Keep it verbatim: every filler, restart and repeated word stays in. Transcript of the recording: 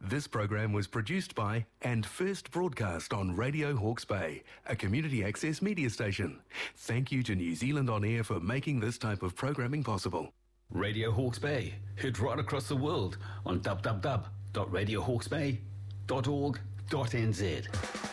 This program was produced by and first broadcast on Radio Hawke's Bay, a community access media station. Thank you to New Zealand On Air for making this type of programming possible. Radio Hawke's Bay, heard right across the world on w w w dot radio hawke's bay dot org dot n z.